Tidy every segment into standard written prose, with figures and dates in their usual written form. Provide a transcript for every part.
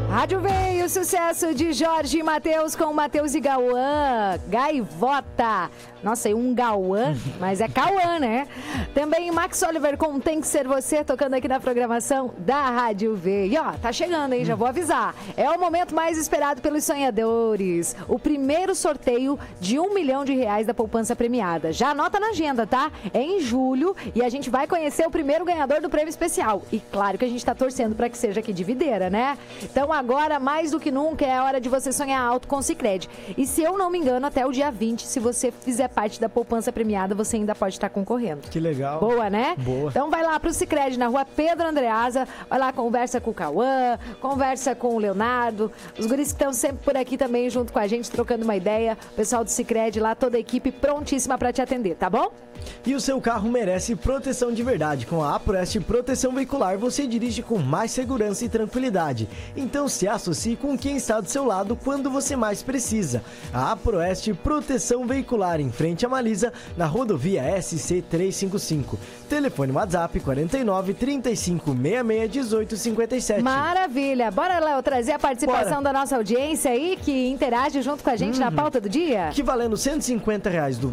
Rádio Veio, sucesso de Jorge e Matheus com Matheus e Gauã, Gaivota. Nossa, é um Gauã, mas é Cauã, né? Também Max Oliver com Tem Que Ser Você, tocando aqui na programação da Rádio V. E ó, tá chegando, hein? Já vou avisar. É o momento mais esperado pelos sonhadores. O primeiro sorteio de R$1 milhão da poupança premiada. Já anota na agenda, tá? É em julho e a gente vai conhecer o primeiro ganhador do prêmio especial. E claro que a gente tá torcendo para que seja aqui de videira, né? Então agora, mais do que nunca, é a hora de você sonhar alto com o Sicredi. E se eu não me engano, até o dia 20, se você fizer parte da poupança premiada, você ainda pode estar concorrendo. Que legal. Boa, né? Boa. Então vai lá pro Sicredi, na rua Pedro Andreasa, vai lá, conversa com o Cauã, conversa com o Leonardo, os guris que estão sempre por aqui também junto com a gente, trocando uma ideia, o pessoal do Sicredi lá, toda a equipe prontíssima para te atender, tá bom? E o seu carro merece proteção de verdade. Com a APROEST Proteção Veicular, você dirige com mais segurança e tranquilidade. Então se associe com quem está do seu lado quando você mais precisa. A APROEST Proteção Veicular, em frente a Malisa, na rodovia SC 355. Telefone WhatsApp 49 35 66 18 57. Maravilha! Bora, Léo, trazer a participação da nossa audiência aí, que interage junto com a gente na pauta do dia? Que valendo R$150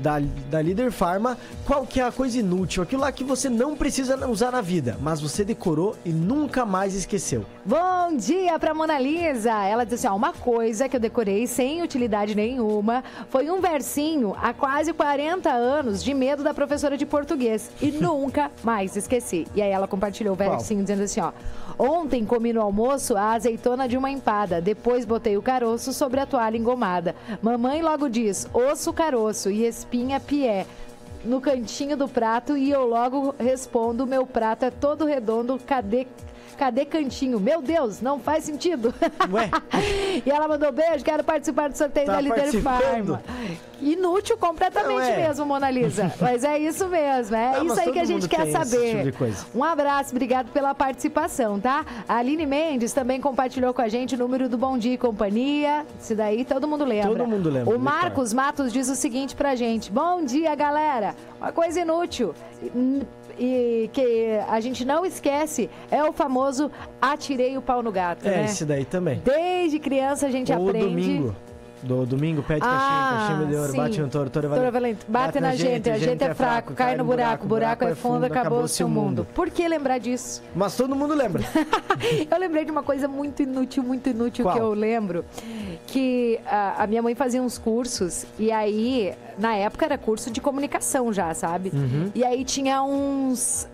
da Líder Farma, qual que é a coisa inútil? Aquilo lá que você não precisa usar na vida, mas você decorou e nunca mais esqueceu. Bom dia pra Mona Lisa! Ela disse assim, uma coisa que eu decorei sem utilidade nenhuma foi um versinho há quase 40 anos de medo da professora de português e nunca mais esqueci. E aí ela compartilhou o versinho dizendo assim, ó: ontem comi no almoço a azeitona de uma empada, depois botei o caroço sobre a toalha engomada. Mamãe logo diz, osso caroço e espinha pié no cantinho do prato e eu logo respondo, meu prato é todo redondo, cadê cantinho? Meu Deus, não faz sentido. Ué? E ela mandou beijo, quero participar do sorteio da Líder Farma. Inútil completamente mesmo, Mona Lisa. Mas é isso mesmo, isso aí que a gente quer saber. Tipo um abraço, obrigado pela participação, tá? A Aline Mendes também compartilhou com a gente o número do Bom Dia e Companhia. Isso daí todo mundo lembra. Todo mundo lembra. O Marcos Matos diz o seguinte pra gente: bom dia, galera. Uma coisa inútil e que a gente não esquece é o famoso atirei o pau no gato, né? Esse daí também. Desde criança a gente aprende. Domingo, pede caixinha de ouro, bate no touro, touro valente. Bate na gente, a gente é fraco, cai no buraco, buraco é fundo, acabou-se o mundo. Por que lembrar disso? Mas todo mundo lembra. Eu lembrei de uma coisa muito inútil Qual? que eu lembro. Que a minha mãe fazia uns cursos e aí, na época era curso de comunicação já, sabe? Uhum. E aí tinha uns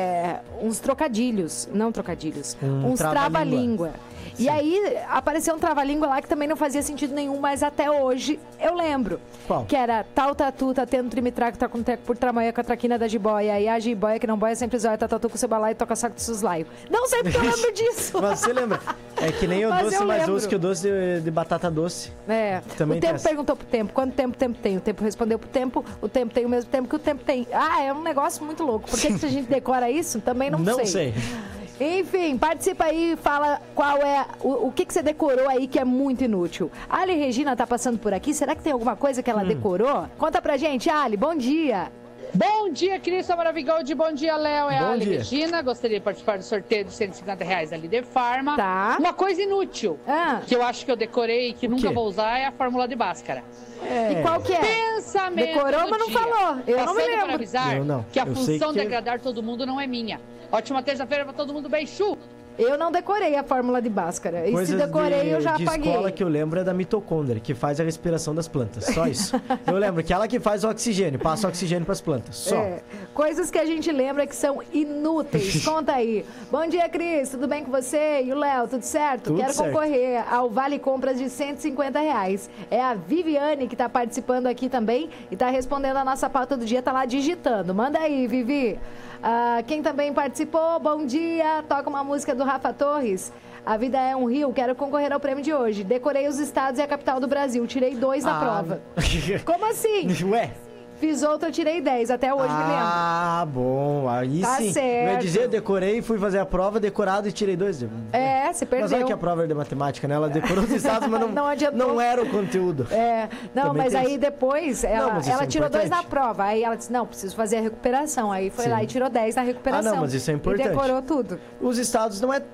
trocadilhos, não trocadilhos, uns trava-língua. E aí apareceu um trava-língua lá que também não fazia sentido nenhum, mas até hoje eu lembro. Qual? Que era tal tatu, tá tendo trimitraco, tá com teco por tramanha com a traquina da jiboia. E a jiboia que não boia sempre zóia, tá tatu com seu balaio e toca saco de suslaio. Não sei porque eu lembro disso. Mas você lembra? É que nem o doce mais doce que o doce de batata doce. Também o tempo perguntou pro tempo, quanto tempo o tempo tem? O tempo respondeu pro tempo, o tempo tem o mesmo tempo que o tempo tem. É um negócio muito louco. Por que a gente decora isso? Também não sei. Não sei. Enfim, participa aí e fala qual é o que você decorou aí que é muito inútil. A Ali Regina tá passando por aqui, será que tem alguma coisa que ela decorou? Conta pra gente, Ali, bom dia. Bom dia, Cristian maravilhoso. Bom dia, Léo. É a Ali dia. Regina. Gostaria de participar do sorteio dos R$150 da Líder Farma. Tá. Uma coisa inútil que eu acho que eu decorei e que nunca vou usar é a fórmula de Bhaskara. E qual que é? Pensamento decorou, mas não dia. falou. Eu não me lembro. Para avisar que a Eu função sei de agradar todo mundo não é minha. Ótima terça-feira pra todo mundo. Beijo! Eu não decorei a fórmula de Bhaskara. E se decorei, eu já apaguei. A escola que eu lembro é da mitocôndria, que faz a respiração das plantas. Só isso. Eu lembro que ela que faz o oxigênio, passa o oxigênio pras plantas. Só. Coisas que a gente lembra que são inúteis. Conta aí. Bom dia, Cris. Tudo bem com você? E o Léo, tudo certo? Tudo Quero certo. concorrer ao Vale Compras de R$150. É a Viviane que tá participando aqui também e tá respondendo a nossa pauta do dia, tá lá digitando. Manda aí, Vivi. Quem também participou, bom dia, toca uma música do Rafa Torres. A vida é um rio, quero concorrer ao prêmio de hoje. Decorei os estados e a capital do Brasil, tirei 2 na prova. Como assim? Ué? Fiz outra, eu tirei 10, até hoje me lembro. Ah, bom, aí Tá sim. certo. Eu ia dizer, decorei, fui fazer a prova, decorado e tirei 2. Você perdeu. Mas olha que a prova era de matemática, né? Ela decorou os estados, mas Não adiantou. não era o conteúdo. Não, Também mas tem aí isso. depois, mas isso ela é tirou 2 na importante. prova. Aí ela disse, não, preciso fazer a recuperação. Aí foi lá e tirou 10 na recuperação. Ah, não, mas isso é importante. E decorou tudo. Os estados não é